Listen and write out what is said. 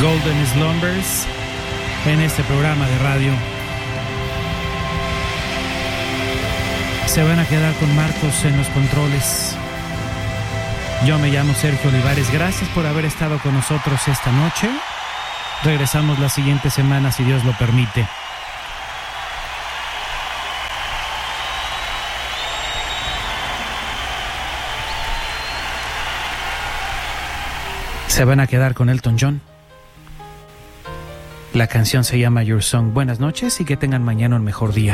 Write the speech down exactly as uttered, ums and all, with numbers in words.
Golden Slumbers en este programa de radio. Se van a quedar con Marcos en los controles. Yo me llamo Sergio Olivares. Gracias por haber estado con nosotros esta noche. Regresamos la siguiente semana, si Dios lo permite. Se van a quedar con Elton John. La canción se llama Your Song. Buenas noches y que tengan mañana un mejor día.